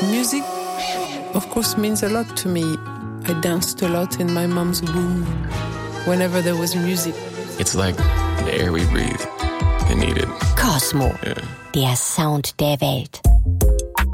Music, of course, means a lot to me. I danced a lot in my mom's womb whenever there was music. It's like the air we breathe and need it. Cosmo, Yeah. der Sound der Welt.